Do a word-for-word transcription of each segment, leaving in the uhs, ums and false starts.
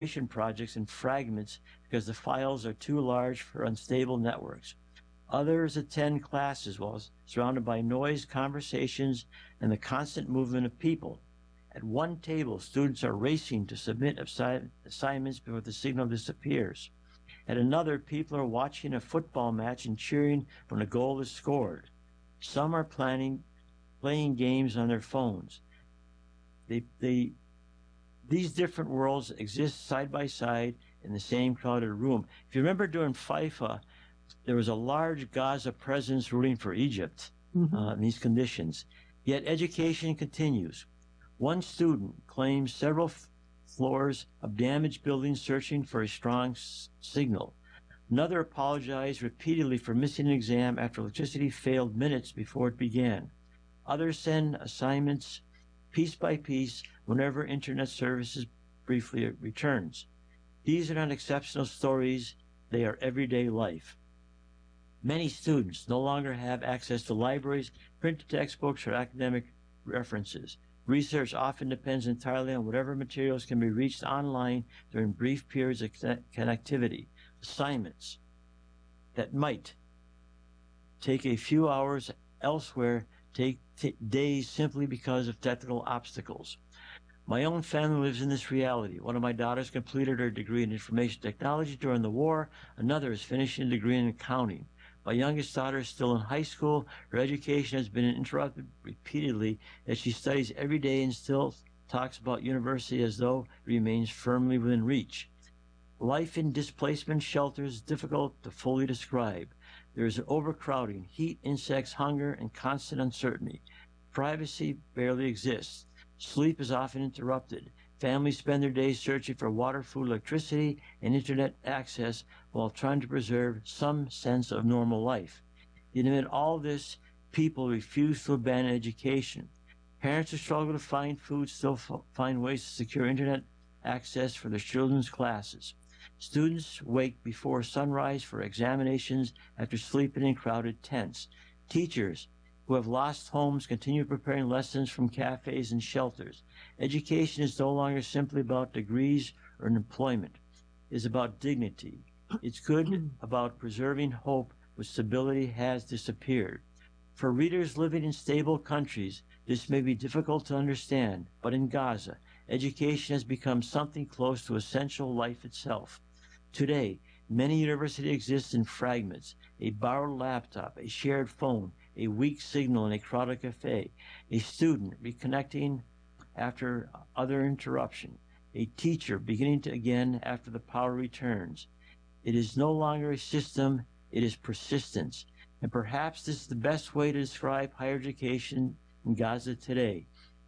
projects in fragments because the files are too large for unstable networks. Others attend classes while surrounded by noise, conversations, and the constant movement of people. At one table, students are racing to submit assi- assignments before the signal disappears. At another, people are watching a football match and cheering when a goal is scored. Some are planning, playing games on their phones. They, they, these different worlds exist side by side in the same crowded room. If you remember during FIFA, there was a large Gaza presence rooting for Egypt mm-hmm. uh, in these conditions. Yet education continues. One student claims several f- floors of damaged buildings searching for a strong s- signal. Another apologized repeatedly for missing an exam after electricity failed minutes before it began. Others send assignments piece by piece whenever internet services briefly returns. These are not exceptional stories, they are everyday life. Many students no longer have access to libraries, printed textbooks, or academic references. Research often depends entirely on whatever materials can be reached online during brief periods of connectivity. Assignments that might take a few hours elsewhere take t- days simply because of technical obstacles. My own family lives in this reality. One of my daughters completed her degree in information technology during the war. Another is finishing a degree in accounting. My youngest daughter is still in high school. Her education has been interrupted repeatedly as she studies every day and still talks about university as though it remains firmly within reach. Life in displacement shelters is difficult to fully describe. There is an overcrowding, heat, insects, hunger, and constant uncertainty. Privacy barely exists. Sleep is often interrupted. Families spend their days searching for water, food, electricity, and internet access while trying to preserve some sense of normal life. Yet amid all this, people refuse to abandon education. Parents who struggle to find food still f- find ways to secure internet access for their children's classes. Students wake before sunrise for examinations after sleeping in crowded tents. Teachers who have lost homes continue preparing lessons from cafes and shelters. Education is no longer simply about degrees or employment. It is about dignity. It's good about preserving hope when stability has disappeared. For readers living in stable countries, this may be difficult to understand, but in Gaza, education has become something close to essential life itself. Today, many universities exist in fragments: a borrowed laptop, a shared phone, a weak signal in a crowded cafe, a student reconnecting after other interruption, a teacher beginning to again after the power returns. It is no longer a system, it is persistence. And perhaps this is the best way to describe higher education in Gaza today.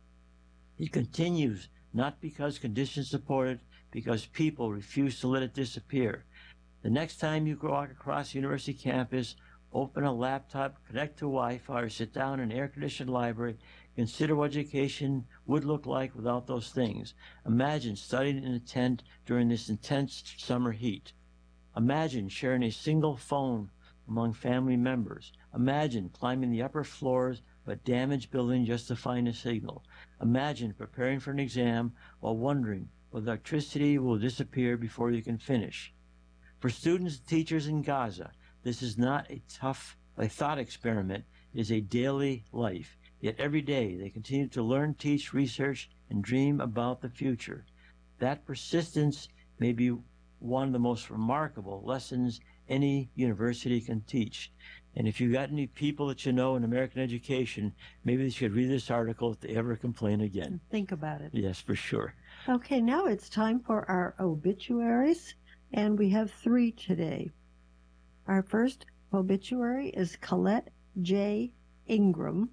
It continues not because conditions support it, because people refuse to let it disappear. The next time you walk across a university campus, open a laptop, connect to Wi-Fi, or sit down in an air-conditioned library, consider what education would look like without those things. Imagine studying in a tent during this intense summer heat. Imagine sharing a single phone among family members. Imagine climbing the upper floors of a damaged building just to find a signal. Imagine preparing for an exam while wondering whether electricity will disappear before you can finish. For students and teachers in Gaza, this is not a tough, a thought experiment. It is a daily life. Yet every day they continue to learn, teach, research, and dream about the future. That persistence may be one of the most remarkable lessons any university can teach. And if you've got any people that you know in American education, maybe they should read this article if they ever complain again. Think about it. Yes, for sure. Okay, now it's time for our obituaries, and we have three today. Our first obituary is Colette J. Ingram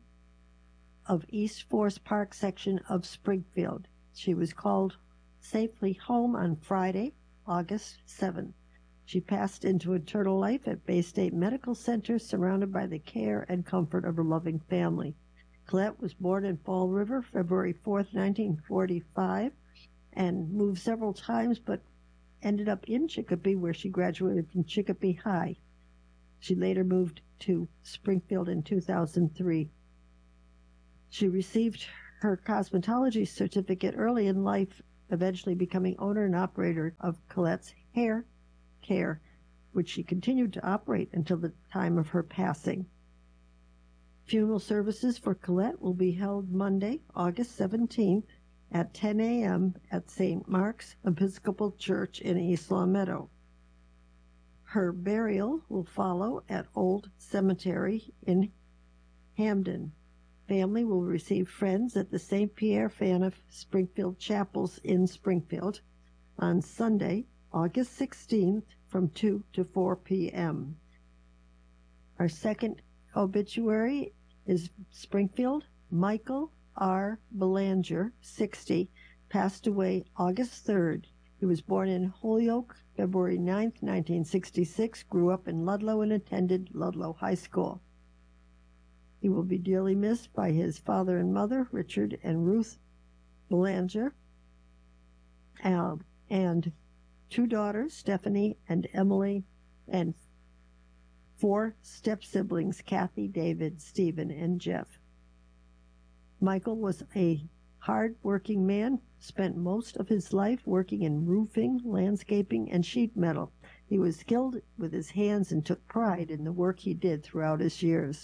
of East Forest Park section of Springfield. She was called safely home on Friday, August seventh. She passed into eternal life at Bay State Medical Center, surrounded by the care and comfort of her loving family. Colette was born in Fall River, February fourth, nineteen forty-five, and moved several times, but ended up in Chicopee, where she graduated from Chicopee High. She later moved to Springfield in two thousand three. She received her cosmetology certificate early in life eventually becoming owner and operator of Colette's Hair Care, which she continued to operate until the time of her passing. Funeral services for Colette will be held Monday, August seventeenth at ten a m at Saint Mark's Episcopal Church in East Long Meadow. Her burial will follow at Old Cemetery in Hamden. Family will receive friends at the Saint Pierre Faniff Springfield Chapels in Springfield on Sunday, August sixteenth from two to four p m Our second obituary is Springfield. Michael R. Belanger, sixty, passed away August third. He was born in Holyoke, February ninth, nineteen sixty-six, grew up in Ludlow and attended Ludlow High School. He will be dearly missed by his father and mother, Richard and Ruth Belanger, uh, and two daughters, Stephanie and Emily, and four step-siblings, Kathy, David, Stephen, and Jeff. Michael was a hard-working man, spent most of his life working in roofing, landscaping, and sheet metal. He was skilled with his hands and took pride in the work he did throughout his years.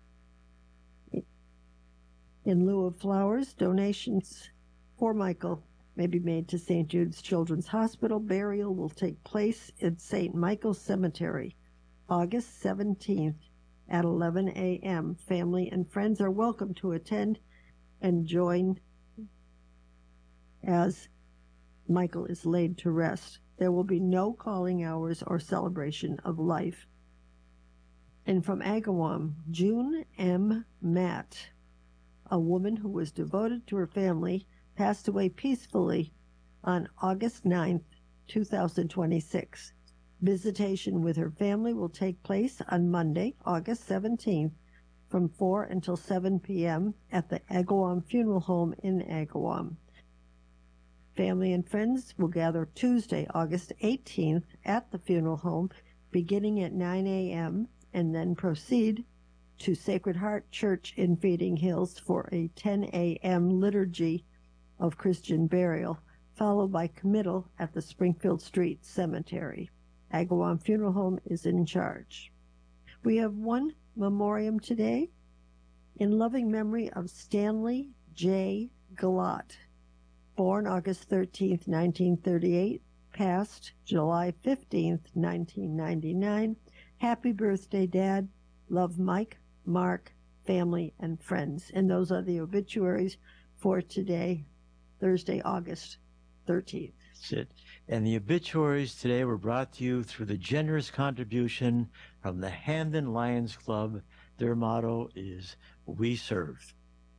In lieu of flowers, donations for Michael may be made to Saint Jude's Children's Hospital. Burial will take place at Saint Michael's Cemetery, August seventeenth at eleven a m Family and friends are welcome to attend and join as Michael is laid to rest. There will be no calling hours or celebration of life. And from Agawam, June M. Matt, a woman who was devoted to her family, passed away peacefully on August ninth, two thousand twenty-six. Visitation with her family will take place on Monday, August seventeenth, from four until seven p m at the Agawam Funeral Home in Agawam. Family and friends will gather Tuesday, August eighteenth, at the funeral home, beginning at nine a m, and then proceed to Sacred Heart Church in Feeding Hills for a ten a m liturgy of Christian burial, followed by committal at the Springfield Street Cemetery. Agawam Funeral Home is in charge. We have one memoriam today in loving memory of Stanley J. Galat, born August thirteenth, nineteen thirty-eight, passed July fifteenth, nineteen ninety-nine. Happy birthday, Dad. Love, Mike, Mark, family, and friends. And those are the obituaries for today, Thursday, August thirteenth. That's it. And the obituaries today were brought to you through the generous contribution from the Hamden Lions Club. Their motto is, "We serve."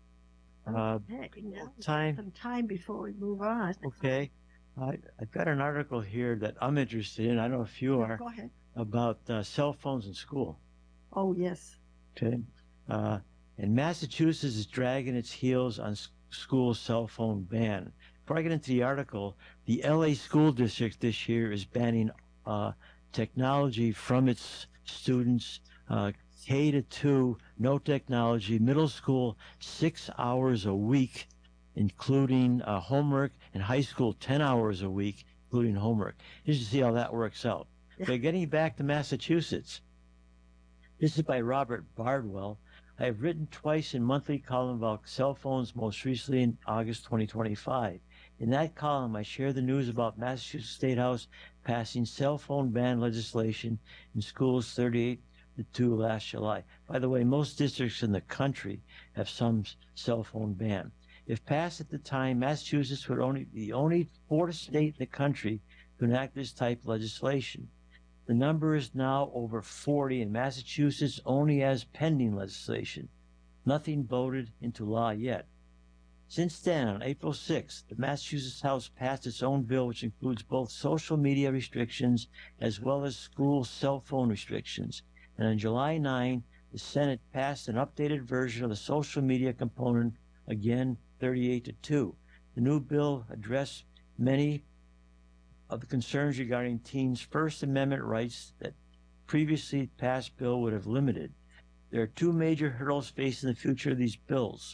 Uh, Okay, now time. some time before we move on. Okay. I, I've got an article here that I'm interested in. I don't know if you Yeah, are. go ahead. About uh, cell phones in school. Oh, yes. Okay. Uh, and Massachusetts is dragging its heels on s- school cell phone ban. Before I get into the article, the L A School District this year is banning uh, technology from its students. Uh, K to two, no technology. Middle school, six hours a week, including uh, homework. And high school, ten hours a week, including homework. You should see how that works out. Yeah. But getting back to Massachusetts, this is by Robert Bardwell. I have written twice in monthly column about cell phones, most recently in August twenty twenty-five. In that column, I share the news about Massachusetts State House passing cell phone ban legislation in schools thirty-eight to two last July. By the way, most districts in the country have some cell phone ban. If passed at the time, Massachusetts would only be the only fourth state in the country to enact this type of legislation. The number is now over forty, and Massachusetts only has pending legislation. Nothing voted into law yet. Since then, on April sixth, the Massachusetts House passed its own bill, which includes both social media restrictions as well as school cell phone restrictions. And on July ninth, the Senate passed an updated version of the social media component, again thirty-eight to two. The new bill addressed many of the concerns regarding teens' First Amendment rights that previously passed bill would have limited. There are two major hurdles facing the future of these bills.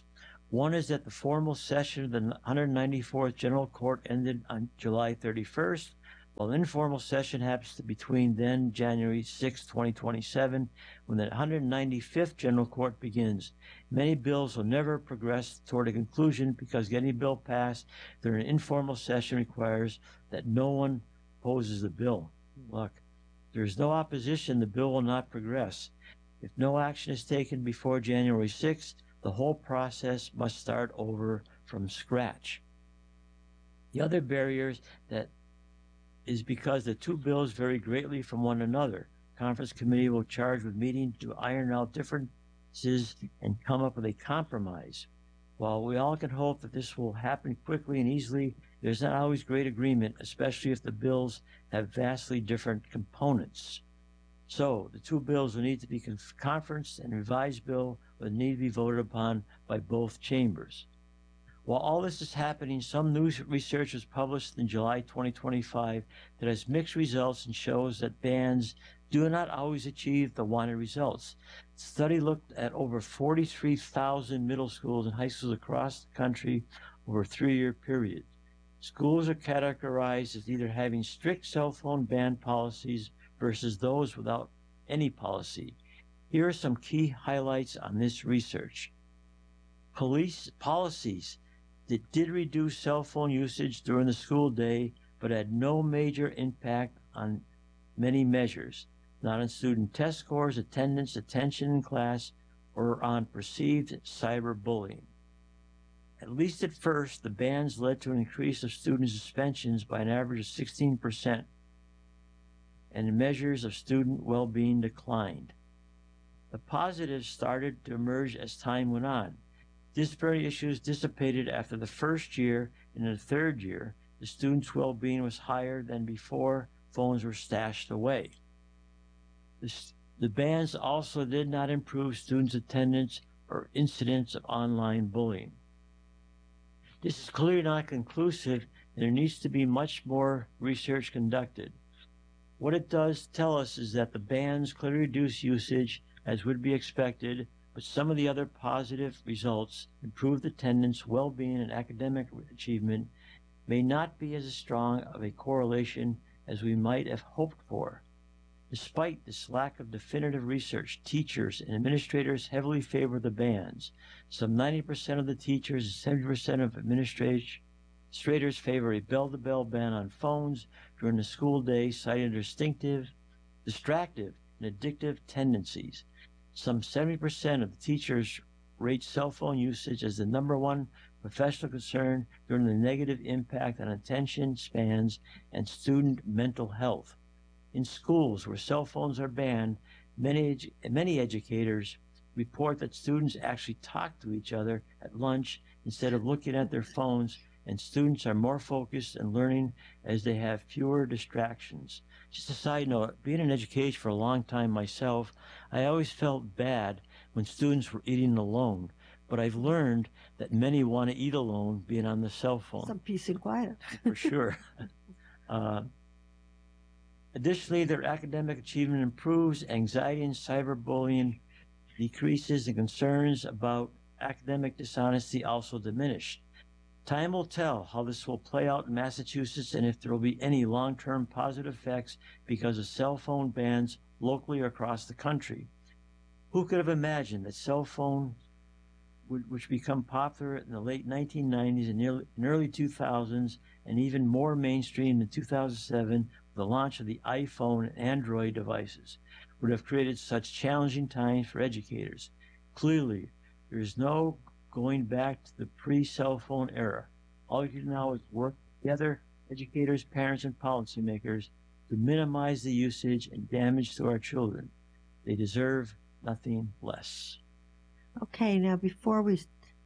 One is that the formal session of the one hundred ninety-fourth General Court ended on July thirty-first, while the informal session happens to be between then January sixth, twenty twenty-seven, when the one hundred ninety-fifth General Court begins. Many bills will never progress toward a conclusion because getting a bill passed during an informal session requires that no one opposes the bill. Look, if there is no opposition, the bill will not progress. If no action is taken before January sixth, the whole process must start over from scratch. The other barriers that is because the two bills vary greatly from one another. Conference committee will charge with meeting to iron out differences and come up with a compromise. While we all can hope that this will happen quickly and easily, there's not always great agreement, especially if the bills have vastly different components. So the two bills will need to be conferenced, and a revised bill will need to be voted upon by both chambers. While all this is happening, some new research was published in July twenty twenty-five that has mixed results and shows that bans do not always achieve the wanted results. The study looked at over forty-three thousand middle schools and high schools across the country over a three-year period. Schools are categorized as either having strict cell phone ban policies versus those without any policy. Here are some key highlights on this research. Police policies that did reduce cell phone usage during the school day, but had no major impact on many measures, not on student test scores, attendance, attention in class, or on perceived cyberbullying. At least at first, the bans led to an increase of student suspensions by an average of sixteen percent, and measures of student well-being declined. The positives started to emerge as time went on. Disparity issues dissipated after the first year, and in the third year, the students' well-being was higher than before phones were stashed away. The, the bans also did not improve students' attendance or incidents of online bullying. This is clearly not conclusive, and there needs to be much more research conducted. What it does tell us is that the bans clearly reduce usage, as would be expected, but some of the other positive results, improved attendance, well-being, and academic achievement, may not be as strong of a correlation as we might have hoped for. Despite this lack of definitive research, teachers and administrators heavily favor the bans. Some ninety percent of the teachers and seventy percent of administrators favor a bell-to-bell ban on phones during the school day, citing their distinctive, distractive, and addictive tendencies. Some seventy percent of the teachers rate cell phone usage as the number one professional concern during the negative impact on attention spans and student mental health. In schools where cell phones are banned, many, many educators report that students actually talk to each other at lunch instead of looking at their phones, and students are more focused and learning as they have fewer distractions. Just a side note, being in education for a long time myself, I always felt bad when students were eating alone, but I've learned that many want to eat alone being on the cell phone. Some peace and quiet. For sure. Uh, additionally, their academic achievement improves, anxiety and cyberbullying decreases, and concerns about academic dishonesty also diminish. Time will tell how this will play out in Massachusetts and if there will be any long-term positive effects because of cell phone bans locally or across the country. Who could have imagined that cell phones, would, which become popular in the late nineteen nineties and early, and early two thousands, and even more mainstream in two thousand seven with the launch of the iPhone and Android devices, would have created such challenging times for educators? Clearly, there is no going back to the pre-cell phone era. All you can now is work together, educators, parents, and policymakers, to minimize the usage and damage to our children. They deserve nothing less. Okay, now before we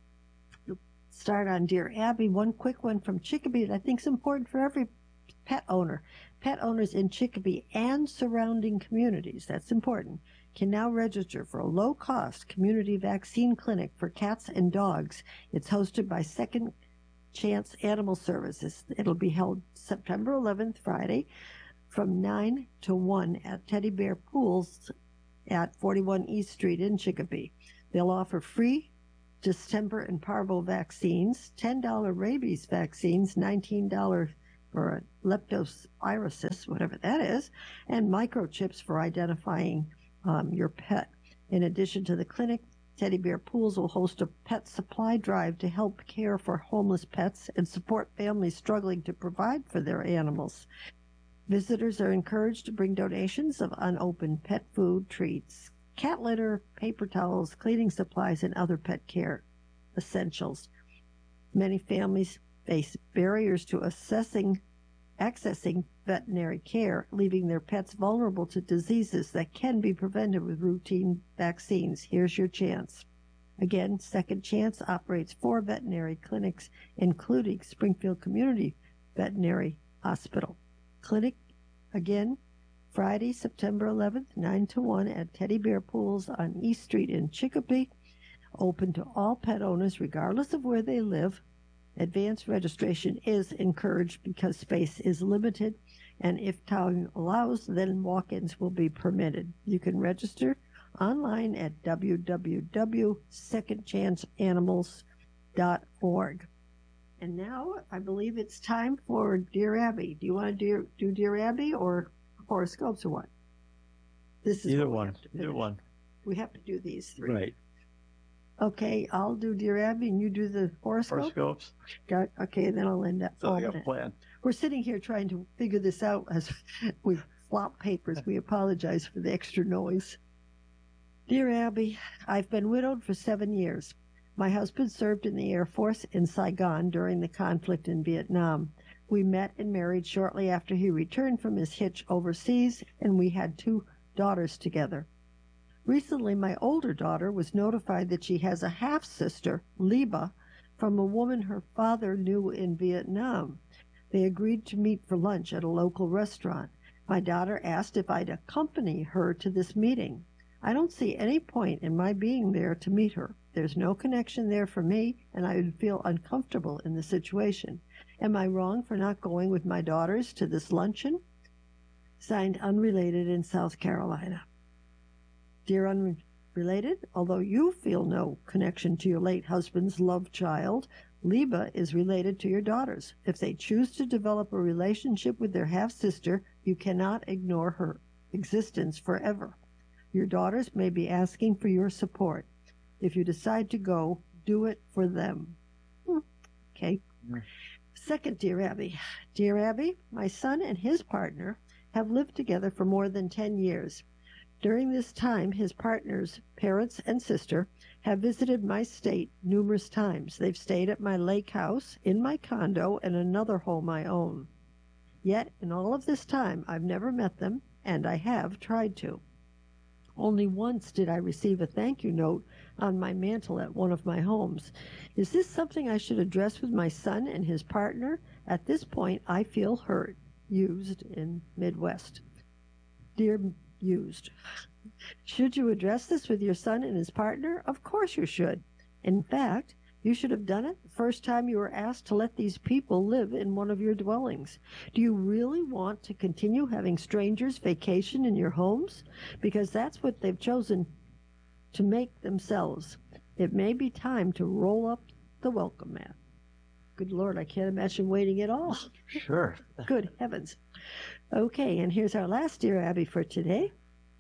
start on Dear Abby, one quick one from Chicopee that I think is important for every pet owner. Pet owners in Chicopee and surrounding communities, that's important, can now register for a low-cost community vaccine clinic for cats and dogs. It's hosted by Second Chance Animal Services. It'll be held September eleventh, Friday, from nine to one at Teddy Bear Pools at forty-one East Street in Chicopee. They'll offer free distemper and parvo vaccines, ten dollars rabies vaccines, nineteen dollars for leptospirosis, whatever that is, and microchips for identifying um, your pet. In addition to the clinic, Teddy Bear Pools will host a pet supply drive to help care for homeless pets and support families struggling to provide for their animals. Visitors are encouraged to bring donations of unopened pet food, treats, cat litter, paper towels, cleaning supplies, and other pet care essentials. Many families face barriers to assessing, accessing veterinary care, leaving their pets vulnerable to diseases that can be prevented with routine vaccines. Here's your chance. Again, Second Chance operates four veterinary clinics, including Springfield Community Veterinary Hospital. Clinic, again, Friday, September eleventh, nine to one at Teddy Bear Pools on East Street in Chicopee. Open to all pet owners, regardless of where they live. Advanced registration is encouraged because space is limited, and if time allows, then walk-ins will be permitted. You can register online at w w w dot second chance animals dot org. And now I believe it's time for Dear Abby. Do you want to do, do Dear Abby or horoscopes or what? This is either one. Either one. We have to do these three. Right. Okay, I'll do Dear Abby and you do the horoscope? Horoscopes. Got, okay, then I'll end up. So I got a plan. We're sitting here trying to figure this out as we flop papers. We apologize for the extra noise. Dear Abby, I've been widowed for seven years. My husband served in the Air Force in Saigon during the conflict in Vietnam. We met and married shortly after he returned from his hitch overseas, and we had two daughters together. Recently, my older daughter was notified that she has a half-sister, Liba, from a woman her father knew in Vietnam. They agreed to meet for lunch at a local restaurant. My daughter asked if I'd accompany her to this meeting. I don't see any point in my being there to meet her. There's no connection there for me, and I would feel uncomfortable in the situation. Am I wrong for not going with my daughters to this luncheon? Signed, Unrelated in South Carolina. Dear Unrelated, although you feel no connection to your late husband's love child, Liba is related to your daughters. If they choose to develop a relationship with their half-sister, you cannot ignore her existence forever. Your daughters may be asking for your support. If you decide to go, do it for them. Hmm. Okay. Yeah. Second, Dear Abby. Dear Abby, my son and his partner have lived together for more than ten years. During this time, his partner's parents and sister have visited my state numerous times. They've stayed at my lake house, in my condo, and another home I own. Yet, in all of this time, I've never met them, and I have tried to. Only once did I receive a thank you note on my mantle at one of my homes. Is this something I should address with my son and his partner? At this point, I feel hurt. Used in Midwest. Dear Used. Should you address this with your son and his partner? Of course you should. In fact, you should have done it the first time you were asked to let these people live in one of your dwellings. Do you really want to continue having strangers vacation in your homes? Because that's what they've chosen to make themselves. It may be time to roll up the welcome mat. Good Lord, I can't imagine waiting at all. Sure. Good heavens. Okay, and here's our last Dear Abby for today.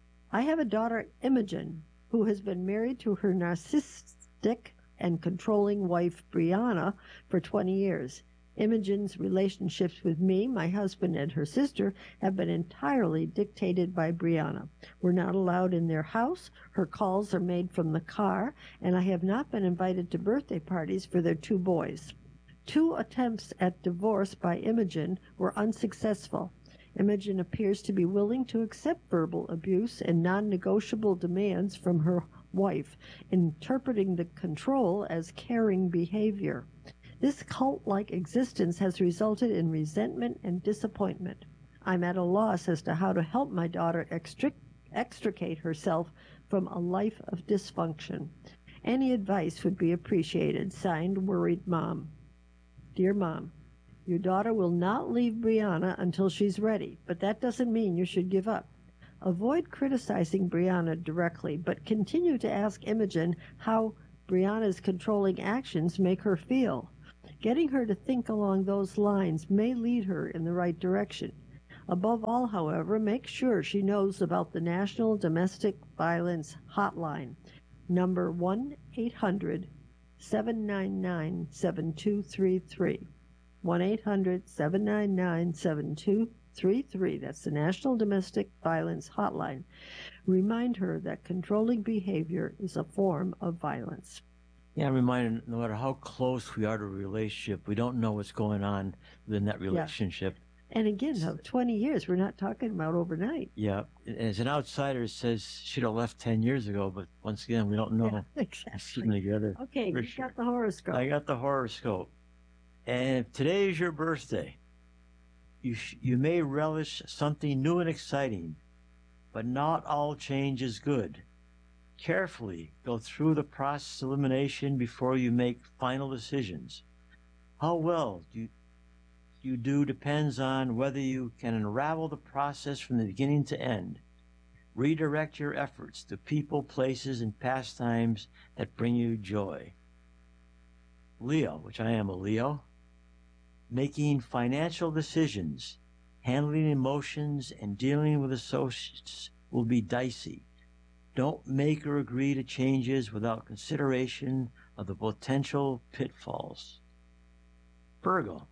I have a daughter, Imogen, who has been married to her narcissistic and controlling wife, Brianna, for twenty years. Imogen's relationships with me, my husband, and her sister have been entirely dictated by Brianna. We're not allowed in their house, her calls are made from the car, and I have not been invited to birthday parties for their two boys. Two attempts at divorce by Imogen were unsuccessful. Imogen appears to be willing to accept verbal abuse and non-negotiable demands from her wife, interpreting the control as caring behavior. This cult-like existence has resulted in resentment and disappointment. I'm at a loss as to how to help my daughter extric- extricate herself from a life of dysfunction. Any advice would be appreciated. Signed, Worried Mom. Dear Mom, your daughter will not leave Brianna until she's ready, but that doesn't mean you should give up. Avoid criticizing Brianna directly, but continue to ask Imogen how Brianna's controlling actions make her feel. Getting her to think along those lines may lead her in the right direction. Above all, however, make sure she knows about the National Domestic Violence Hotline, number one eight hundred seven nine nine seven two three three. one eight hundred seven nine nine seven two three three. That's the National Domestic Violence Hotline. Remind her that controlling behavior is a form of violence. Yeah, I'm reminded, no matter how close we are to a relationship, we don't know what's going on within that relationship. Yeah. And again, of twenty years, we're not talking about overnight. Yeah. And as an outsider, it says she'd have left ten years ago, but once again, we don't know. Yeah, exactly. Keeping together. Okay, you sure. got the horoscope. I got the horoscope. And if today is your birthday, you, sh- you may relish something new and exciting, but not all change is good. Carefully go through the process of elimination before you make final decisions. How well do you, you do depends on whether you can unravel the process from the beginning to end. Redirect your efforts to people, places, and pastimes that bring you joy. Leo, which I am a Leo, making financial decisions, handling emotions, and dealing with associates will be dicey. Don't make or agree to changes without consideration of the potential pitfalls. Virgo,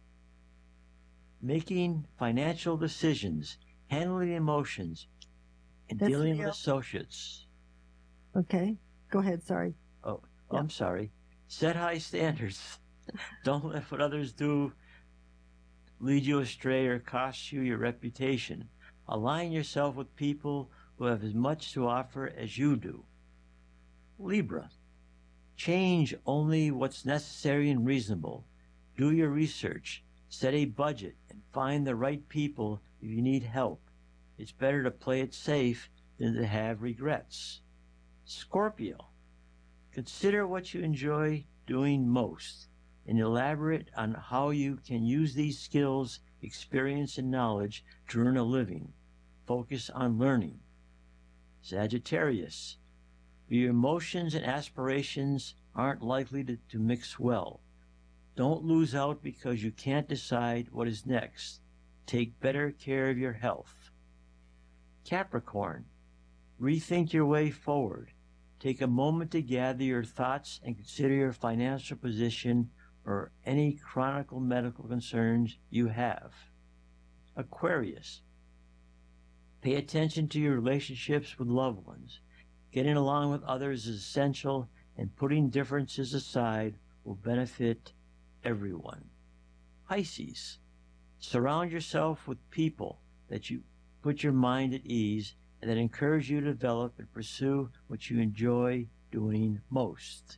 making financial decisions, handling emotions, and That's dealing Leo. with associates. Okay, go ahead, sorry. Oh, Yeah. I'm sorry. Set high standards. Don't let what others do lead you astray or cost you your reputation. Align yourself with people who have as much to offer as you do. Libra, change only what's necessary and reasonable. Do your research, set a budget, and find the right people if you need help. It's better to play it safe than to have regrets. Scorpio, consider what you enjoy doing most and elaborate on how you can use these skills, experience, and knowledge to earn a living. Focus on learning. Sagittarius, your emotions and aspirations aren't likely to, to mix well. Don't lose out because you can't decide what is next. Take better care of your health. Capricorn, rethink your way forward. Take a moment to gather your thoughts and consider your financial position or any chronic medical concerns you have. Aquarius, pay attention to your relationships with loved ones. Getting along with others is essential, and putting differences aside will benefit everyone. Pisces, surround yourself with people that you put your mind at ease and that encourage you to develop and pursue what you enjoy doing most.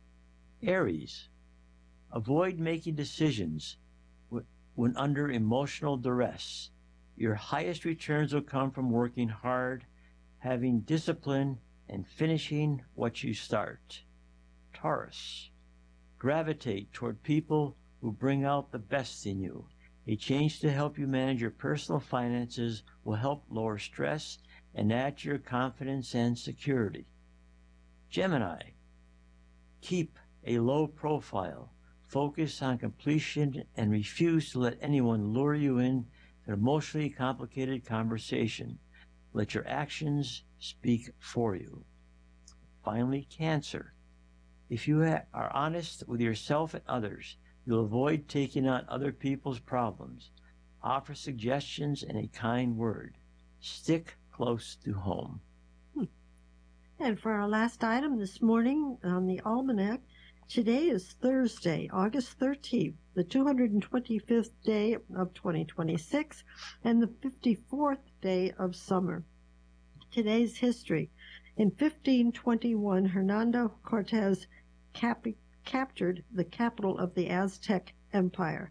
Aries, avoid making decisions when under emotional duress. Your highest returns will come from working hard, having discipline, and finishing what you start. Taurus, gravitate toward people who bring out the best in you. A change to help you manage your personal finances will help lower stress and add to your confidence and security. Gemini, keep a low profile. Focus on completion and refuse to let anyone lure you in an emotionally complicated conversation. Let your actions speak for you. Finally, Cancer. If you ha- are honest with yourself and others, you'll avoid taking on other people's problems. Offer suggestions and a kind word. Stick close to home. Hmm. And for our last item this morning on the Almanac, today is Thursday, August thirteenth, the two hundred twenty-fifth day of twenty twenty-six and the fifty-fourth day of summer. Today's history. In fifteen twenty-one, Hernando Cortez cap- captured the capital of the Aztec Empire,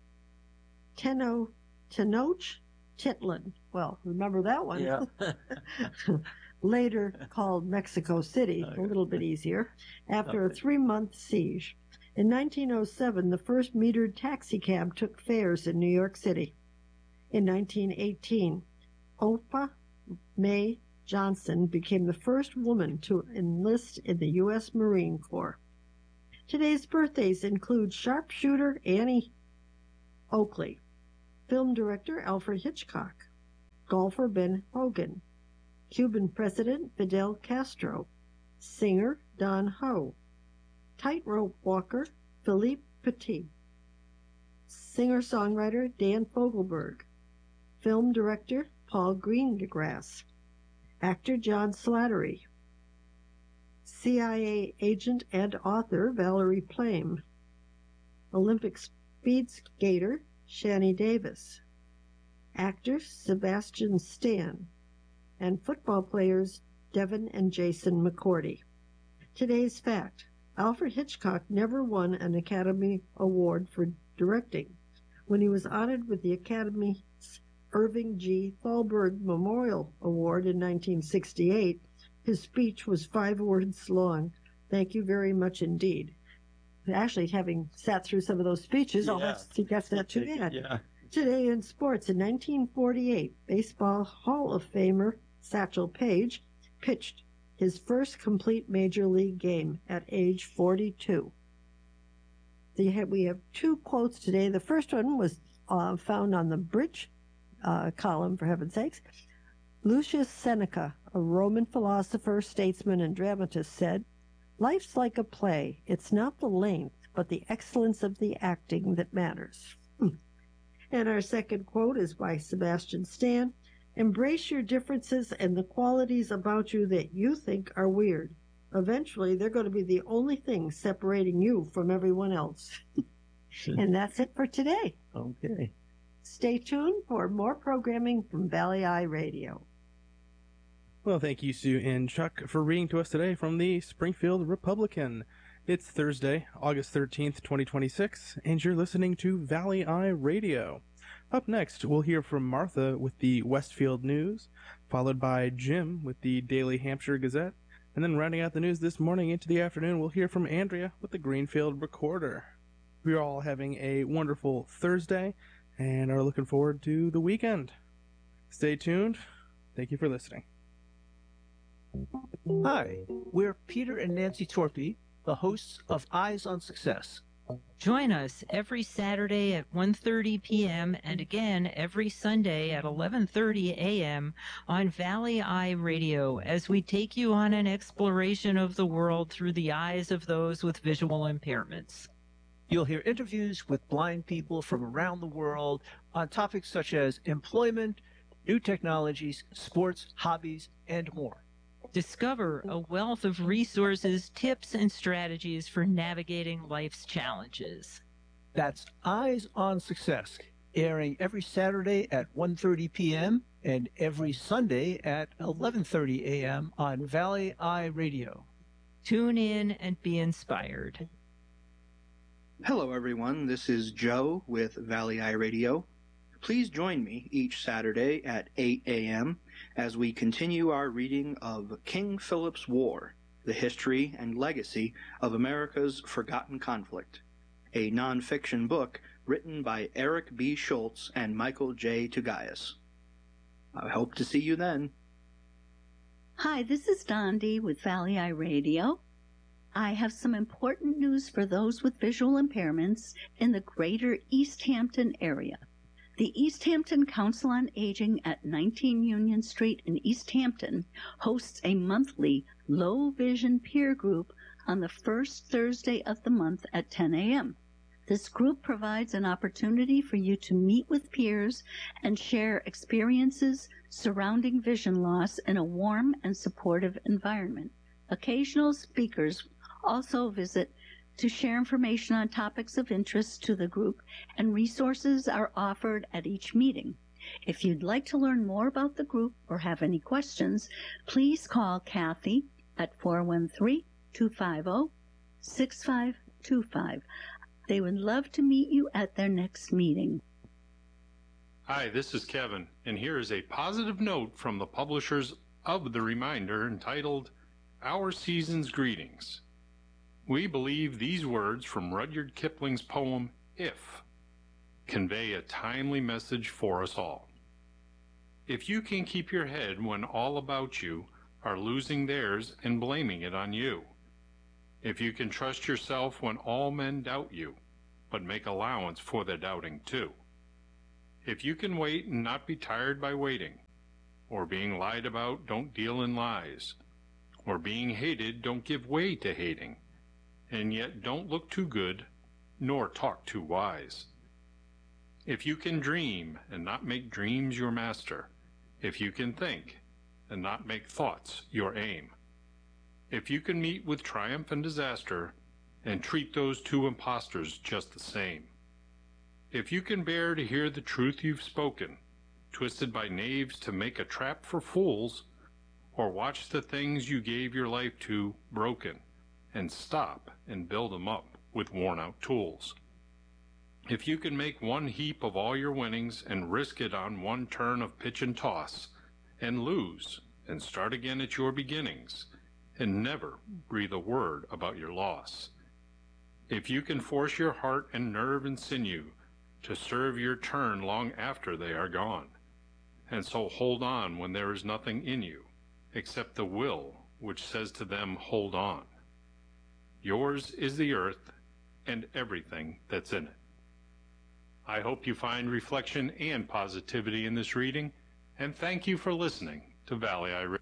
Teno, Tenochtitlan. Well, remember that one. Yeah. Later called Mexico City, a little bit easier, after a three-month siege. In nineteen oh seven, the first metered taxicab took fares in New York City. In nineteen eighteen, Opa May Johnson became the first woman to enlist in the U S Marine Corps. Today's birthdays include sharpshooter Annie Oakley, film director Alfred Hitchcock, golfer Ben Hogan, Cuban President Fidel Castro, singer Don Ho, tightrope walker Philippe Petit, singer-songwriter Dan Fogelberg, film director Paul Greengrass, actor John Slattery, C I A agent and author Valerie Plame, Olympic speed skater Shani Davis, actor Sebastian Stan, and football players Devin and Jason McCourty. Today's fact: Alfred Hitchcock never won an Academy Award for directing. When he was honored with the Academy's Irving G. Thalberg Memorial Award in nineteen sixty-eight, his speech was five words long. Thank you very much indeed. Actually, having sat through some of those speeches, Yeah. I'll have to guess that too bad. Yeah. Today in sports, in nineteen forty-eight, Baseball Hall of Famer Satchel Paige pitched his first complete major league game at age forty-two. We have two quotes today. The first one was uh, found on the Bridge uh, column, for heaven's sakes. Lucius Seneca, a Roman philosopher, statesman, and dramatist, said, "Life's like a play. It's not the length, but the excellence of the acting that matters." And our second quote is by Sebastian Stan. "Embrace your differences and the qualities about you that you think are weird. Eventually, they're going to be the only thing separating you from everyone else." And that's it for today. Okay. Stay tuned for more programming from Valley Eye Radio. Well, thank you, Sue and Chuck, for reading to us today from the Springfield Republican. It's Thursday, August thirteenth, twenty twenty-six, and you're listening to Valley Eye Radio. Up next, we'll hear from Martha with the Westfield News, followed by Jim with the Daily Hampshire Gazette, and then rounding out the news this morning into the afternoon, we'll hear from Andrea with the Greenfield Recorder. We are all having a wonderful Thursday and are looking forward to the weekend. Stay tuned. Thank you for listening. Hi, we're Peter and Nancy Torpy, the hosts of Eyes on Success. Join us every Saturday at one thirty p.m. and again every Sunday at eleven thirty a.m. on Valley Eye Radio as we take you on an exploration of the world through the eyes of those with visual impairments. You'll hear interviews with blind people from around the world on topics such as employment, new technologies, sports, hobbies, and more. Discover a wealth of resources, tips, and strategies for navigating life's challenges. That's Eyes on Success, airing every Saturday at one thirty p.m. and every Sunday at eleven thirty a.m. on Valley Eye Radio. Tune in and be inspired. Hello, everyone. This is Joe with Valley Eye Radio. Please join me each Saturday at eight a.m. as we continue our reading of King Philip's War, the history and legacy of America's forgotten conflict, a nonfiction book written by Eric B. Schultz and Michael J. Tugayas. I hope to see you then. Hi, this is Dondi with Valley Eye Radio. I have some important news for those with visual impairments in the greater East Hampton area. The East Hampton Council on Aging at nineteen Union Street in East Hampton hosts a monthly low vision peer group on the first Thursday of the month at ten a.m. This group provides an opportunity for you to meet with peers and share experiences surrounding vision loss in a warm and supportive environment. Occasional speakers also visit to share information on topics of interest to the group, and resources are offered at each meeting. If you'd like to learn more about the group or have any questions, please call Kathy at four one three, two five zero, six five two five. They would love to meet you at their next meeting. Hi, this is Kevin, and here is a positive note from the publishers of the Reminder entitled Our Season's Greetings. We believe these words from Rudyard Kipling's poem, If, convey a timely message for us all. If you can keep your head when all about you are losing theirs and blaming it on you, If you can trust yourself when all men doubt you, but make allowance for their doubting too. If you can wait and not be tired by waiting, or being lied about, don't deal in lies, or being hated, don't give way to hating, and yet don't look too good, nor talk too wise. If you can dream and not make dreams your master, if you can think and not make thoughts your aim, if you can meet with triumph and disaster and treat those two impostors just the same, if you can bear to hear the truth you've spoken, twisted by knaves to make a trap for fools, or watch the things you gave your life to broken, and stop and build them up with worn-out tools. If you can make one heap of all your winnings and risk it on one turn of pitch and toss, and lose, and start again at your beginnings, and never breathe a word about your loss. If you can force your heart and nerve and sinew to serve your turn long after they are gone, and so hold on when there is nothing in you except the will which says to them, hold on. Yours is the earth and everything that's in it. I hope you find reflection and positivity in this reading, and thank you for listening to Valley Eye Radio.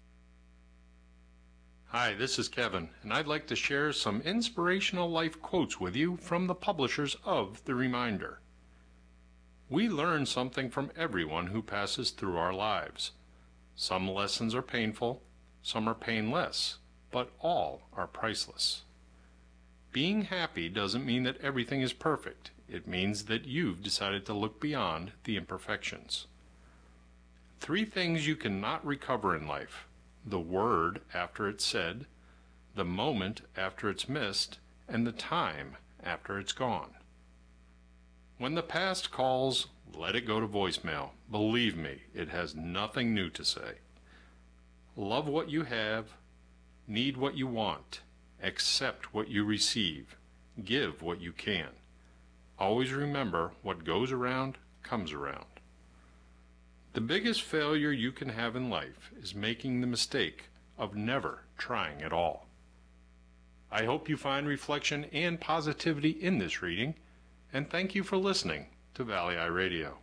Hi, this is Kevin, and I'd like to share some inspirational life quotes with you from the publishers of The Reminder. We learn something from everyone who passes through our lives. Some lessons are painful, some are painless, but all are priceless. Being happy doesn't mean that everything is perfect. It means that you've decided to look beyond the imperfections. Three things you cannot recover in life: the word after it's said, the moment after it's missed, and the time after it's gone. When the past calls, let it go to voicemail. Believe me, it has nothing new to say. Love what you have, need what you want, accept what you receive, give what you can. Always remember, what goes around comes around. The biggest failure you can have in life is making the mistake of never trying at all. I hope you find reflection and positivity in this reading, and thank you for listening to Valley Eye Radio.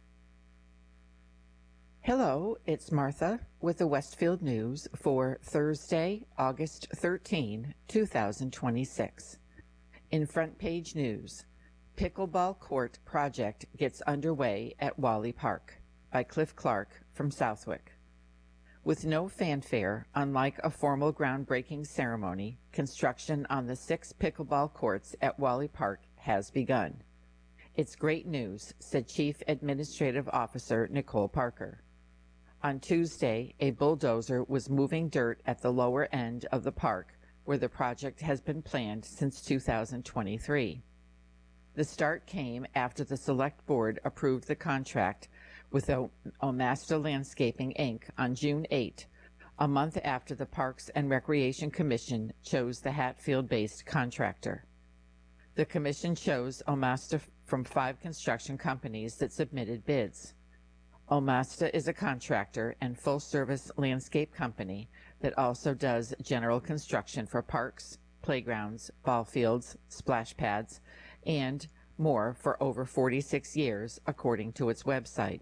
Hello, it's Martha with the Westfield News for Thursday, August thirteenth, two thousand twenty-six. In front page news, Pickleball Court project gets underway at Wally Park by Cliff Clark from Southwick. With no fanfare, unlike a formal groundbreaking ceremony, construction on the six pickleball courts at Wally Park has begun. It's great news, said Chief Administrative Officer Nicole Parker. On Tuesday, a bulldozer was moving dirt at the lower end of the park, where the project has been planned since two thousand twenty-three. The start came after the Select Board approved the contract with o- Omasta Landscaping, Incorporated on June eighth, a month after the Parks and Recreation Commission chose the Hatfield-based contractor. The commission chose Omasta from five construction companies that submitted bids. Omasta is a contractor and full-service landscape company that also does general construction for parks, playgrounds, ball fields, splash pads, and more for over forty-six years, according to its website.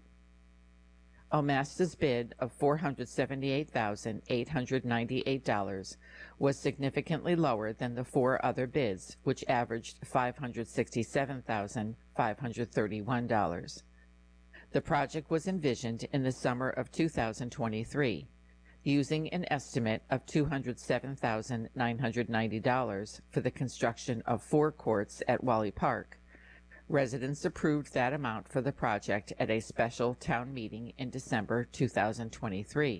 Omasta's bid of four hundred seventy-eight thousand eight hundred ninety-eight dollars was significantly lower than the four other bids, which averaged five hundred sixty-seven thousand five hundred thirty-one dollars. The project was envisioned in the summer of two thousand twenty-three, using an estimate of two hundred seven thousand nine hundred ninety dollars for the construction of four courts at Wally Park. Residents approved that amount for the project at a special town meeting in December two thousand twenty-three.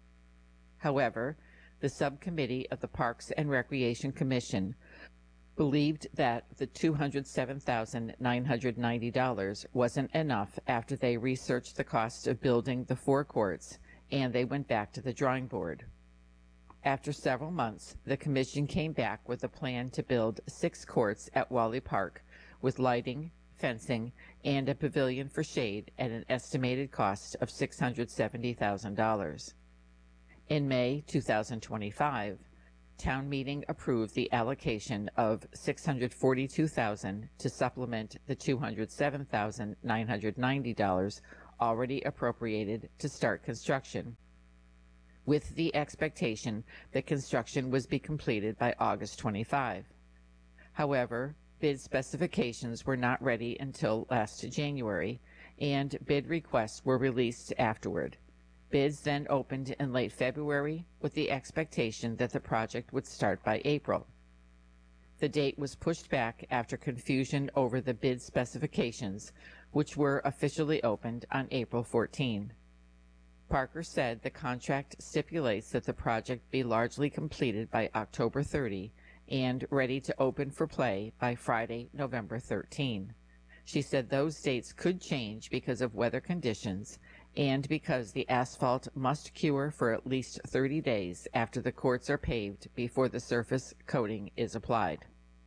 However, the subcommittee of the Parks and Recreation Commission believed that the two hundred seven thousand nine hundred ninety dollars wasn't enough after they researched the cost of building the four courts, and they went back to the drawing board. After several months, the commission came back with a plan to build six courts at Wally Park with lighting, fencing, and a pavilion for shade at an estimated cost of six hundred seventy thousand dollars. In May two thousand twenty-five, town meeting approved the allocation of six hundred forty-two thousand dollars to supplement the two hundred seven thousand nine hundred ninety dollars already appropriated to start construction, with the expectation that construction was be completed by August twenty-fifth. However, bid specifications were not ready until last January, and bid requests were released afterward. Bids then opened in late February with the expectation that the project would start by April. The date was pushed back after confusion over the bid specifications, which were officially opened on April fourteenth. Parker said the contract stipulates that the project be largely completed by October thirtieth and ready to open for play by Friday, November thirteenth. She said those dates could change because of weather conditions and because the asphalt must cure for at least thirty days after the courts are paved before the surface coating is applied.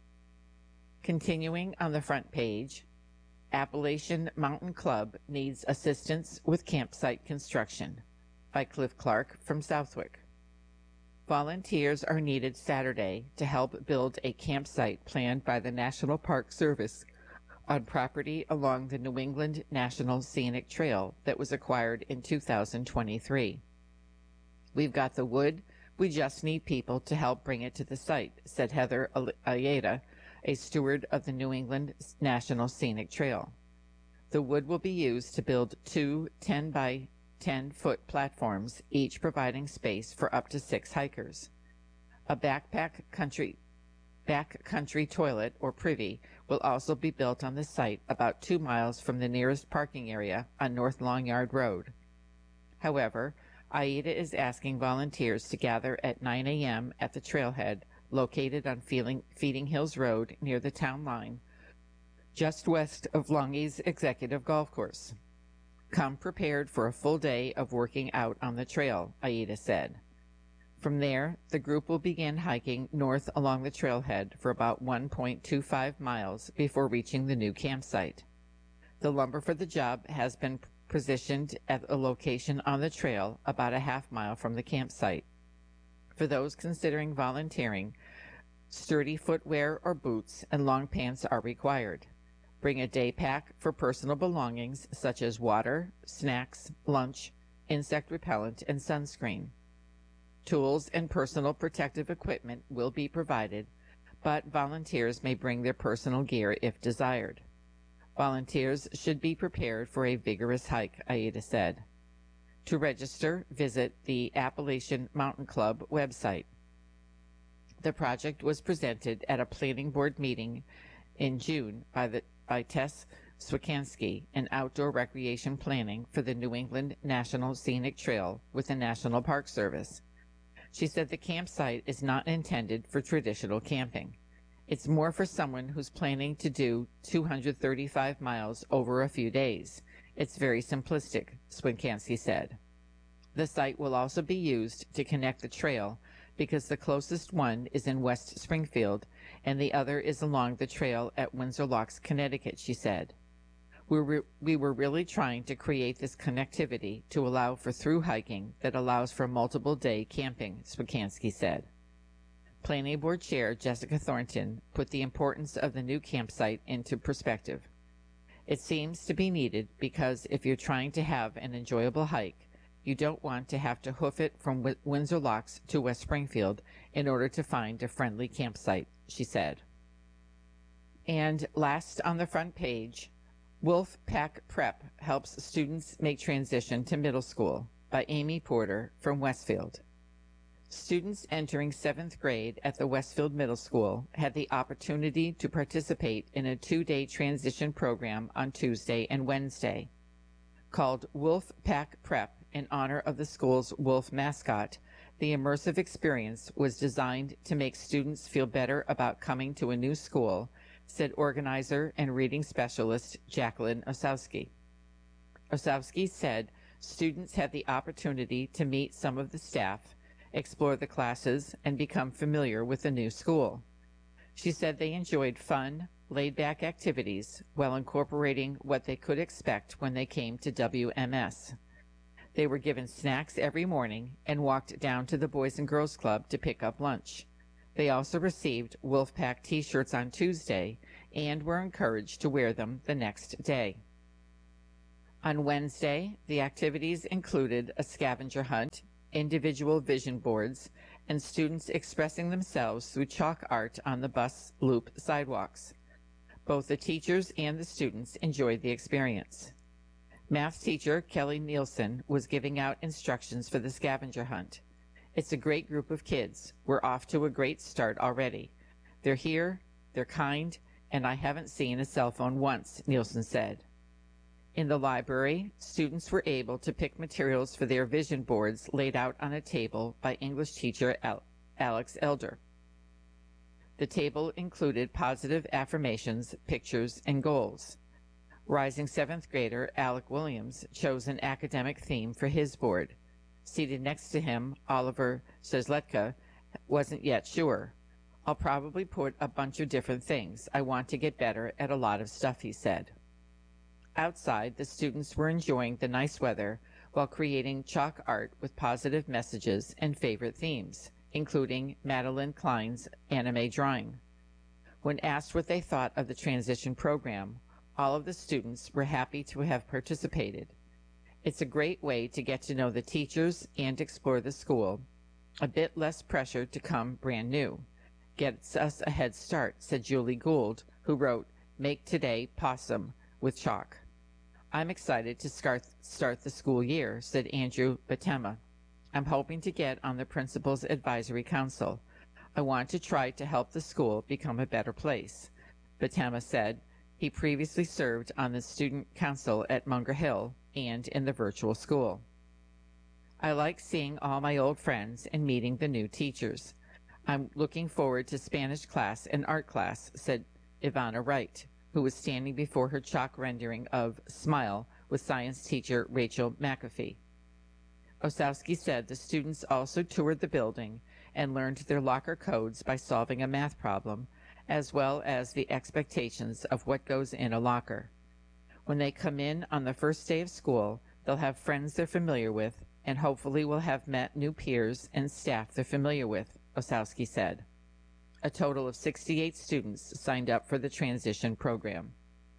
Continuing on the front page, Appalachian Mountain Club needs assistance with campsite construction, by Cliff Clark from Southwick. Volunteers are needed Saturday to help build a campsite planned by the National Park Service on property along the New England National Scenic Trail that was acquired in two thousand twenty-three. We've got the wood, we just need people to help bring it to the site, said Heather Ayeda, a steward of the New England National Scenic Trail. The wood will be used to build two ten by ten foot platforms, each providing space for up to six hikers. A backpack country back country toilet or privy will also be built on the site about two miles from the nearest parking area on North Long Yard Road. However, Ayeda is asking volunteers to gather at nine a m at the trailhead located on Feeding, Feeding Hills Road near the town line, just west of Longy's Executive Golf Course. Come prepared for a full day of working out on the trail, Ayeda said. From there, the group will begin hiking north along the trailhead for about one point two five miles before reaching the new campsite. The lumber for the job has been positioned at a location on the trail about a half mile from the campsite. For those considering volunteering, sturdy footwear or boots and long pants are required. Bring a day pack for personal belongings such as water, snacks, lunch, insect repellent, and sunscreen. Tools and personal protective equipment will be provided, but volunteers may bring their personal gear if desired. Volunteers should be prepared for a vigorous hike, Ayeda said. To register, visit the Appalachian Mountain Club website. The project was presented at a planning board meeting in June by, the, by Tess Swikansky in outdoor recreation planning for the New England National Scenic Trail with the National Park Service. She said the campsite is not intended for traditional camping. It's more for someone who's planning to do two hundred thirty-five miles over a few days. It's very simplistic, Swinkansky said. The site will also be used to connect the trail because the closest one is in West Springfield and the other is along the trail at Windsor Locks, Connecticut, she said. We were, we were really trying to create this connectivity to allow for through hiking that allows for multiple day camping, Swinkansky said. Planning Board Chair Jessica Thornton put the importance of the new campsite into perspective. It seems to be needed because if you're trying to have an enjoyable hike, you don't want to have to hoof it from w- Windsor Locks to West Springfield in order to find a friendly campsite, she said. And last on the front page, Wolf Pack Prep helps students make transition to middle school by Amy Porter from Westfield. Students entering seventh grade at the Westfield Middle School had the opportunity to participate in a two-day transition program on Tuesday and Wednesday. Called Wolf Pack Prep in honor of the school's wolf mascot, the immersive experience was designed to make students feel better about coming to a new school, said organizer and reading specialist Jacqueline Osowski. Osowski said students had the opportunity to meet some of the staff, explore the classes, and become familiar with the new school. She said they enjoyed fun, laid-back activities while incorporating what they could expect when they came to W M S. They were given snacks every morning and walked down to the Boys and Girls Club to pick up lunch. They also received Wolfpack t-shirts on Tuesday and were encouraged to wear them the next day. On Wednesday, the activities included a scavenger hunt, individual vision boards, and students expressing themselves through chalk art on the bus loop sidewalks. Both the teachers and the students enjoyed the experience. Math teacher Kelly Nielsen was giving out instructions for the scavenger hunt. It's a great group of kids. We're off to a great start already. They're here, they're kind, and I haven't seen a cell phone once, Nielsen said. In the library, students were able to pick materials for their vision boards laid out on a table by English teacher Al- Alex Elder. The table included positive affirmations, pictures, and goals. Rising seventh grader Alec Williams chose an academic theme for his board. Seated next to him, Oliver Szezletka wasn't yet sure. I'll probably put a bunch of different things. I want to get better at a lot of stuff, he said. Outside, the students were enjoying the nice weather while creating chalk art with positive messages and favorite themes, including Madeline Klein's anime drawing. When asked what they thought of the transition program, all of the students were happy to have participated. It's a great way to get to know the teachers and explore the school. A bit less pressure to come brand new. Gets us a head start, said Julie Gould, who wrote, "Make today possum" with chalk. I'm excited to start, start the school year, said Andrew Batema. I'm hoping to get on the Principal's Advisory Council. I want to try to help the school become a better place. Batema said he previously served on the Student Council at Munger Hill and in the virtual school. I like seeing all my old friends and meeting the new teachers. I'm looking forward to Spanish class and art class, said Ivana Wright, who was standing before her chalk rendering of Smile with science teacher Rachel McAfee. Osowski said the students also toured the building and learned their locker codes by solving a math problem, as well as the expectations of what goes in a locker. When they come in on the first day of school, they'll have friends they're familiar with, and hopefully will have met new peers and staff they're familiar with, Osowski said. A total of sixty-eight students signed up for the transition program.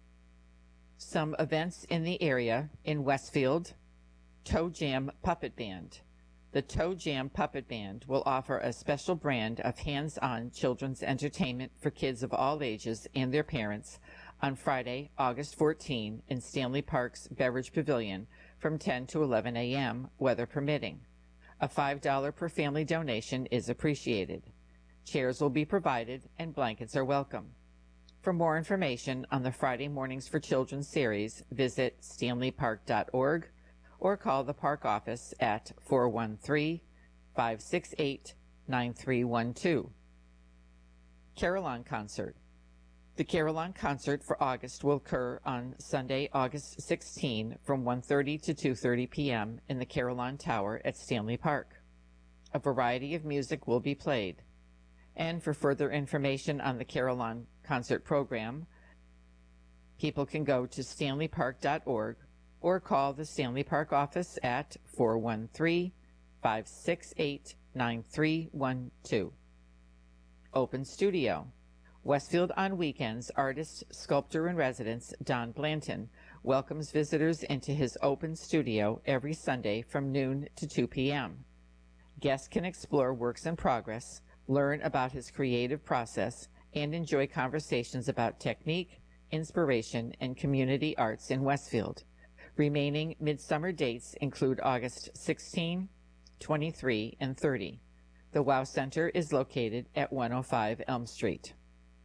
Some events in the area in Westfield. Toe Jam Puppet Band. The Toe Jam Puppet Band will offer a special brand of hands-on children's entertainment for kids of all ages and their parents on Friday, August fourteenth in Stanley Park's Beverage Pavilion from ten to eleven a.m., weather permitting. A five dollars per family donation is appreciated. Chairs will be provided and blankets are welcome. For more information on the Friday Mornings for Children series, visit stanley park dot org or call the park office at four one three, five six eight, nine three one two. Carillon Concert. The Carillon Concert for August will occur on Sunday, August sixteenth from one thirty to two thirty p.m. in the Carillon Tower at Stanley Park. A variety of music will be played. And for further information on the Carillon Concert program, people can go to stanley park dot org or call the Stanley Park office at four one three, five six eight, nine three one two. Open Studio. Westfield on Weekends artist, sculptor in residence Don Blanton welcomes visitors into his open studio every Sunday from noon to two p.m. Guests can explore works in progress, learn about his creative process, and enjoy conversations about technique, inspiration, and community arts in Westfield. Remaining midsummer dates include August sixteenth, twenty-three, and thirty. The WOW Center is located at one oh five Elm Street.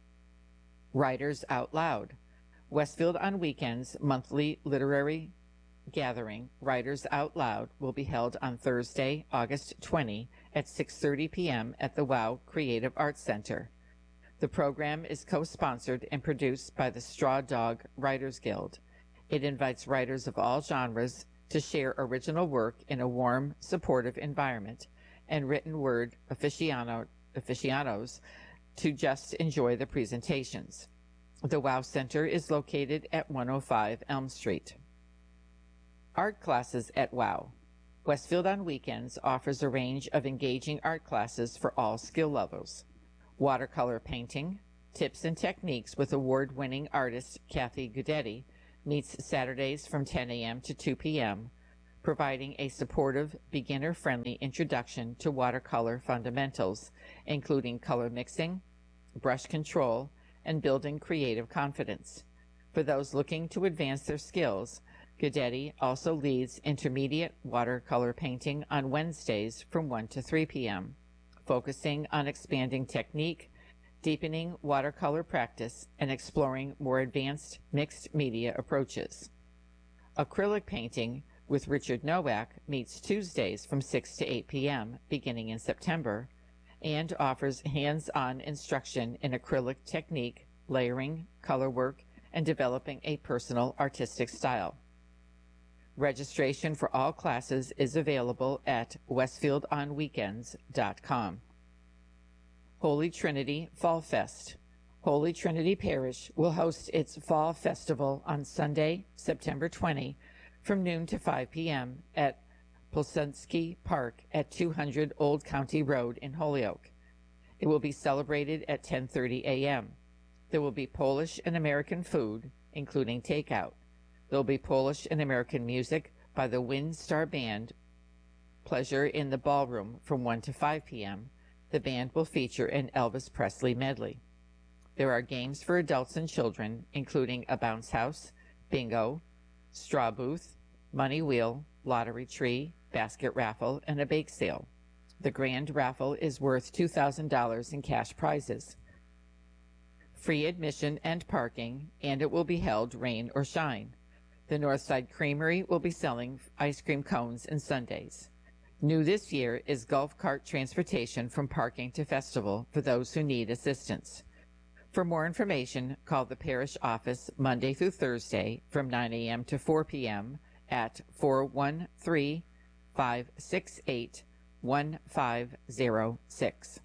Writers Out Loud. Westfield on Weekends monthly literary gathering, Writers Out Loud, will be held on Thursday, August twentieth at six thirty p.m. at the WOW Creative Arts Center. The program is co-sponsored and produced by the Straw Dog Writers Guild. It invites writers of all genres to share original work in a warm, supportive environment, and written word aficionado, aficionados to just enjoy the presentations. The WOW Center is located at one oh five Elm Street. Art classes at WOW. Westfield on Weekends offers a range of engaging art classes for all skill levels. Watercolor painting, tips and techniques with award-winning artist Kathy Gudetti meets Saturdays from ten a.m. to two p.m., providing a supportive, beginner-friendly introduction to watercolor fundamentals, including color mixing, brush control, and building creative confidence. For those looking to advance their skills, Gudetti also leads intermediate watercolor painting on Wednesdays from one to three p.m., focusing on expanding technique, deepening watercolor practice, and exploring more advanced mixed media approaches. Acrylic painting with Richard Nowak meets Tuesdays from six to eight p.m. beginning in September and offers hands-on instruction in acrylic technique, layering, color work, and developing a personal artistic style. Registration for all classes is available at westfield on weekends dot com. Holy Trinity Fall Fest. Holy Trinity Parish will host its Fall Festival on Sunday, September twentieth, from noon to five p.m. at Polsensky Park at two hundred Old County Road in Holyoke. It will be celebrated at ten thirty a.m. There will be Polish and American food, including takeout. There will be Polish and American music by the Wind Star Band. Pleasure in the Ballroom from one to five p.m. The band will feature an Elvis Presley medley. There are games for adults and children, including a bounce house, bingo, straw booth, money wheel, lottery tree, basket raffle, and a bake sale. The grand raffle is worth two thousand dollars in cash prizes. Free admission and parking, and it will be held rain or shine. The Northside Creamery will be selling ice cream cones and sundaes. New this year is golf cart transportation from parking to festival for those who need assistance. For more information, call the parish office Monday through Thursday from nine a.m. to four p.m. at four one three, five six eight, one five zero six.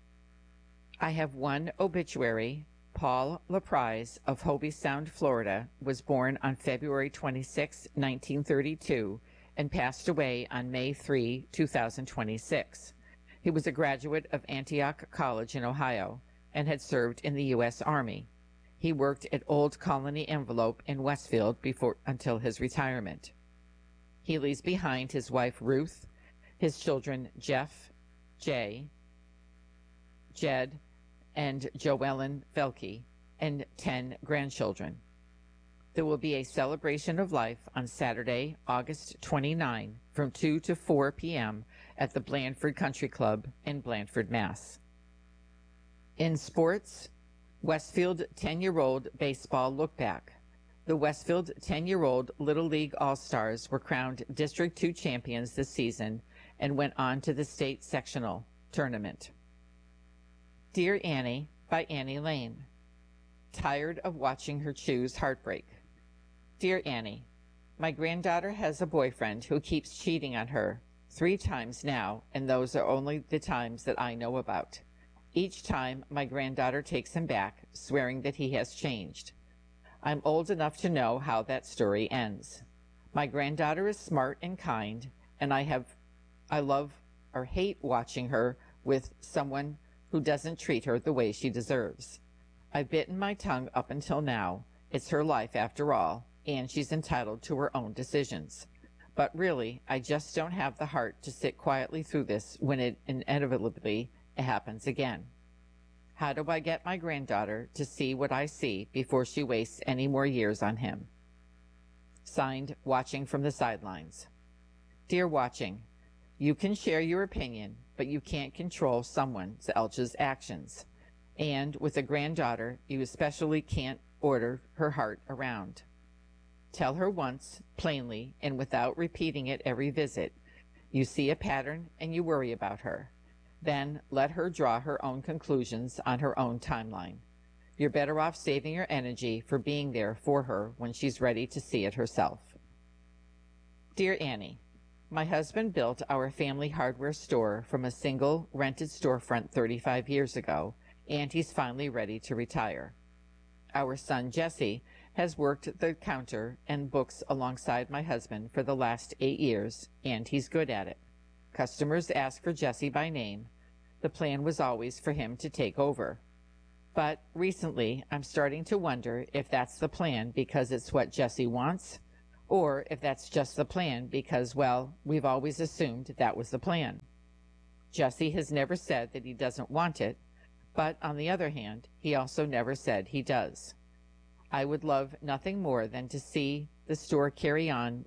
I have one obituary. Paul LaPrise of Hobie Sound, Florida, was born on February twenty-sixth, nineteen thirty-two, and passed away on May third, two thousand twenty-six. He was a graduate of Antioch College in Ohio and had served in the U S Army. He worked at Old Colony Envelope in Westfield before until his retirement. He leaves behind his wife Ruth, his children Jeff, Jay, Jed, and Joellen Felke, and ten grandchildren. There will be a celebration of life on Saturday, August twenty-ninth, from two to four p.m. at the Blandford Country Club in Blandford, Mass. In sports, Westfield ten-year-old baseball look back. The Westfield ten-year-old Little League All-Stars were crowned District two champions this season and went on to the state sectional tournament. Dear Annie by Annie Lane. Tired of watching her choose heartbreak. Dear Annie, my granddaughter has a boyfriend who keeps cheating on her three times now, and those are only the times that I know about. Each time, my granddaughter takes him back, swearing that he has changed. I'm old enough to know how that story ends. My granddaughter is smart and kind, and I have, I love or hate watching her with someone who doesn't treat her the way she deserves. I've bitten my tongue up until now. It's her life after all, and she's entitled to her own decisions. But really, I just don't have the heart to sit quietly through this when it inevitably happens again. How do I get my granddaughter to see what I see before she wastes any more years on him? Signed, Watching from the Sidelines. Dear Watching, you can share your opinion, but you can't control someone else's actions. And with a granddaughter, you especially can't order her heart around. Tell her once, plainly, and without repeating it every visit. You see a pattern and you worry about her. Then let her draw her own conclusions on her own timeline. You're better off saving your energy for being there for her when she's ready to see it herself. Dear Annie, my husband built our family hardware store from a single rented storefront thirty-five years ago, and he's finally ready to retire. Our son Jesse has worked the counter and books alongside my husband for the last eight years, and he's good at it. Customers ask for Jesse by name. The plan was always for him to take over. But recently, I'm starting to wonder if that's the plan because it's what Jesse wants, or if that's just the plan because, well, we've always assumed that was the plan. Jesse has never said that he doesn't want it, but on the other hand, he also never said he does. I would love nothing more than to see the store carry on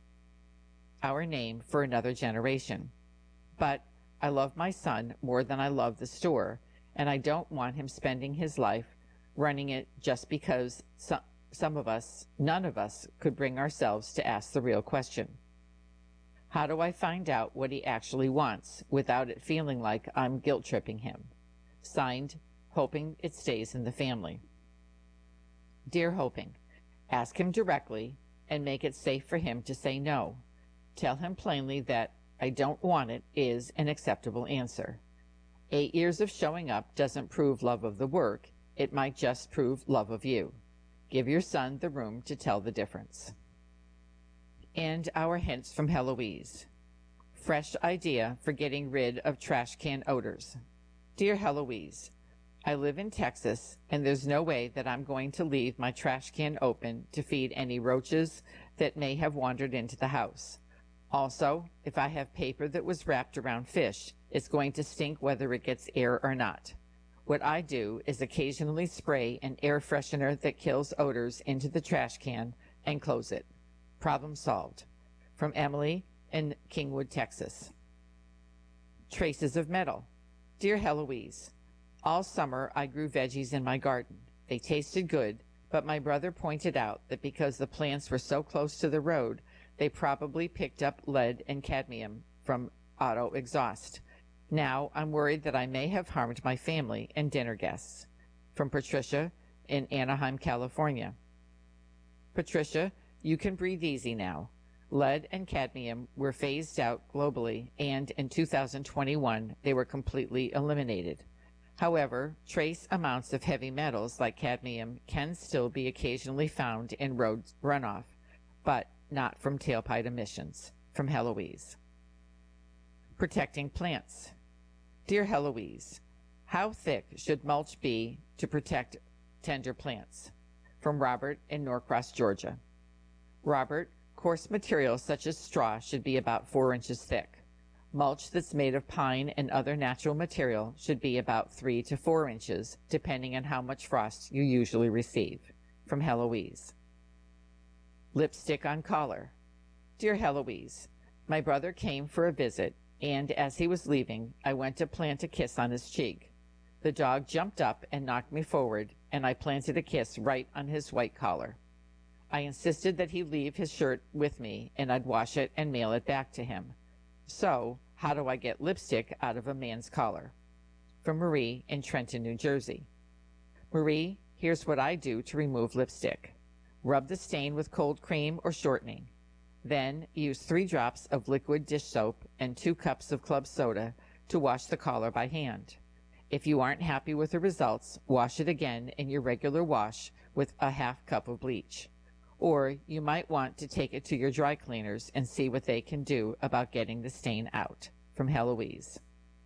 our name for another generation. But I love my son more than I love the store, and I don't want him spending his life running it just because some, some of us, none of us, could bring ourselves to ask the real question. How do I find out what he actually wants without it feeling like I'm guilt-tripping him? Signed, Hoping It Stays in the Family. Dear Hoping, ask him directly and make it safe for him to say no. Tell him plainly that I don't want it is an acceptable answer. Eight years of showing up doesn't prove love of the work. It might just prove love of you. Give your son the room to tell the difference. And our hints from Heloise. Fresh idea for getting rid of trash can odors. Dear Heloise, I live in Texas, and there's no way that I'm going to leave my trash can open to feed any roaches that may have wandered into the house. Also, if I have paper that was wrapped around fish, it's going to stink whether it gets air or not. What I do is occasionally spray an air freshener that kills odors into the trash can and close it. Problem solved. From Emily in Kingwood, Texas. Traces of metal. Dear Heloise, all summer I grew veggies in my garden. They tasted good, but my brother pointed out that because the plants were so close to the road, they probably picked up lead and cadmium from auto exhaust. Now I'm worried that I may have harmed my family and dinner guests. From Patricia in Anaheim, California. Patricia, you can breathe easy now. Lead and cadmium were phased out globally, and in two thousand twenty-one they were completely eliminated. However, trace amounts of heavy metals like cadmium can still be occasionally found in road runoff, but not from tailpipe emissions. From Heloise. Protecting plants. Dear Heloise, how thick should mulch be to protect tender plants? From Robert in Norcross, Georgia. Robert, coarse materials such as straw should be about four inches thick. Mulch that's made of pine and other natural material should be about three to four inches, depending on how much frost you usually receive. From Heloise. Lipstick on collar. Dear Heloise, my brother came for a visit, and as he was leaving, I went to plant a kiss on his cheek. The dog jumped up and knocked me forward, and I planted a kiss right on his white collar. I insisted that he leave his shirt with me, and I'd wash it and mail it back to him. So, how do I get lipstick out of a man's collar? From Marie in Trenton, New Jersey. Marie, here's what I do to remove lipstick. Rub the stain with cold cream or shortening. Then use three drops of liquid dish soap and two cups of club soda to wash the collar by hand. If you aren't happy with the results, wash it again in your regular wash with a half cup of bleach. Or you might want to take it to your dry cleaners and see what they can do about getting the stain out. From Heloise.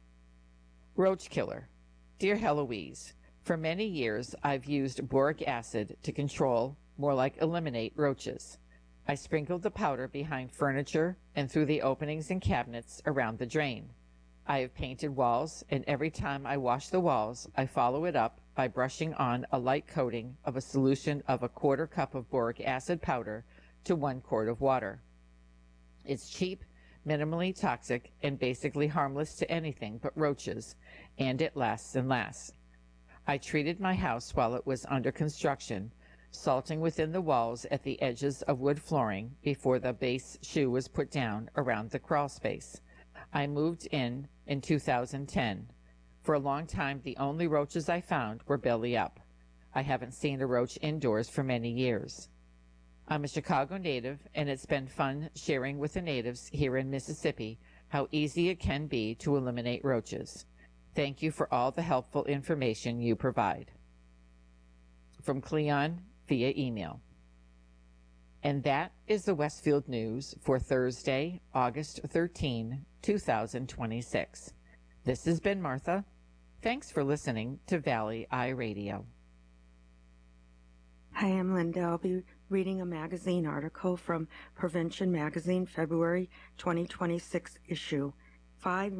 Roach killer. Dear Heloise, for many years I've used boric acid to control, more like eliminate, roaches. I sprinkled the powder behind furniture and through the openings in cabinets around the drain. I have painted walls, and every time I wash the walls, I follow it up by brushing on a light coating of a solution of a quarter cup of boric acid powder to one quart of water. It's cheap, minimally toxic, and basically harmless to anything but roaches, and it lasts and lasts. I treated my house while it was under construction, salting within the walls at the edges of wood flooring before the base shoe was put down around the crawl space. I moved in in two thousand ten. For a long time, the only roaches I found were belly up. I haven't seen a roach indoors for many years. I'm a Chicago native, and it's been fun sharing with the natives here in Mississippi how easy it can be to eliminate roaches. Thank you for all the helpful information you provide. From Cleon via email. And that is the Westfield News for Thursday, August thirteenth, two thousand twenty-six. This has been Martha. Thanks for listening to Valley Eye Radio. Hi, I'm Linda. I'll be reading a magazine article from Prevention Magazine, February twenty twenty-six issue. Five